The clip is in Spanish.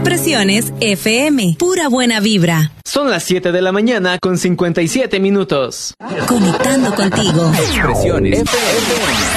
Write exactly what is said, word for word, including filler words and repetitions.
Expresiones F M, pura buena vibra. Son las siete de la mañana con cincuenta y siete minutos. Conectando contigo. Expresiones F M.